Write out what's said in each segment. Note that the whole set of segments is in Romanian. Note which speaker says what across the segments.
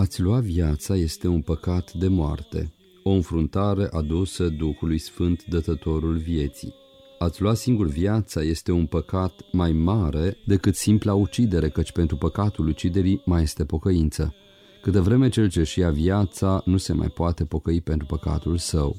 Speaker 1: A-ți lua viața este un păcat de moarte, o înfruntare adusă Duhului Sfânt, dătătorul vieții. A-ți lua singur viața este un păcat mai mare decât simpla ucidere, căci pentru păcatul uciderii mai este pocăință. Câtă vreme cel ce-și ia viața nu se mai poate pocăi pentru păcatul său.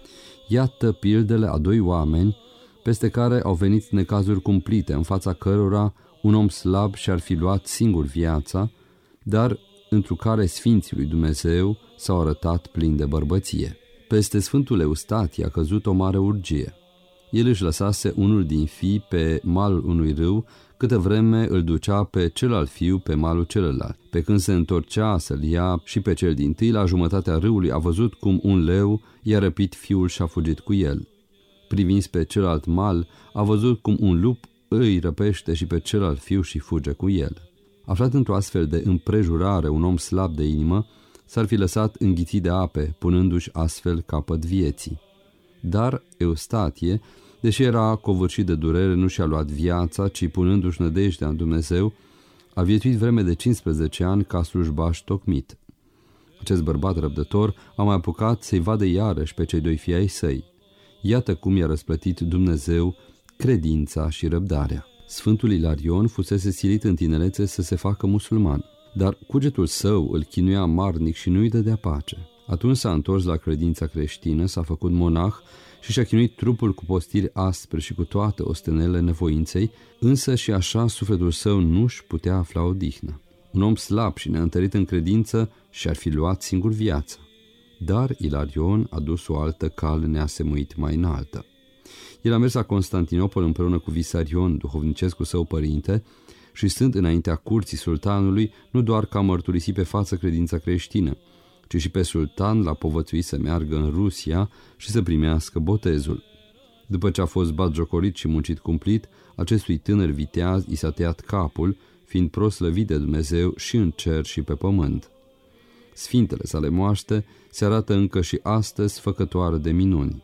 Speaker 1: Iată pildele a doi oameni peste care au venit necazuri cumplite, în fața cărora un om slab și-ar fi luat singur viața, dar întru care sfinții lui Dumnezeu s-au arătat plini de bărbăție. Peste Sfântul Eustatie a căzut o mare urgie. El își lăsase unul din fii pe malul unui râu, câtă vreme îl ducea pe celălalt fiu pe malul celălalt. Pe când se întorcea să-l ia și pe cel dintâi, la jumătatea râului a văzut cum un leu i-a răpit fiul și a fugit cu el. Privind pe celălalt mal, a văzut cum un lup îi răpește și pe celălalt fiu și fuge cu el. Aflat într-o astfel de împrejurare, un om slab de inimă s-ar fi lăsat înghițit de ape, punându-și astfel capăt vieții. Dar Eustatie, deși era covârșit de durere, nu și-a luat viața, ci punându-și nădejdea în Dumnezeu, a viețuit vreme de 15 ani ca slujbaș tocmit. Acest bărbat răbdător a mai apucat să-i vadă iarăși pe cei doi fii ai săi. Iată cum i-a răsplătit Dumnezeu credința și răbdarea. Sfântul Ilarion fusese silit în tinerețe să se facă musulman, dar cugetul său îl chinuia amarnic și nu-i dădea pace. Atunci s-a întors la credința creștină, s-a făcut monah și și-a chinuit trupul cu postiri aspre și cu toate ostenelele nevoinței, însă și așa sufletul său nu-și putea afla odihnă. Un om slab și neîntărit în credință și-ar fi luat singur viața. Dar Ilarion a dus o altă cale neasemuit mai înaltă. El a mers la Constantinopol împreună cu Visarion, duhovnicescul său părinte, și stând înaintea curții sultanului, nu doar că a mărturisit pe față credința creștină, ci și pe sultan l-a povățuit să meargă în Rusia și să primească botezul. După ce a fost batjocorit și muncit cumplit, acestui tânăr viteaz i s-a tăiat capul, fiind proslăvit de Dumnezeu și în cer și pe pământ. Sfintele sale moaște se arată încă și astăzi făcătoare de minuni.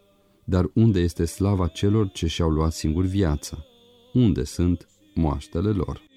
Speaker 1: Dar unde este slava celor ce și-au luat singur viața? Unde sunt moaștele lor?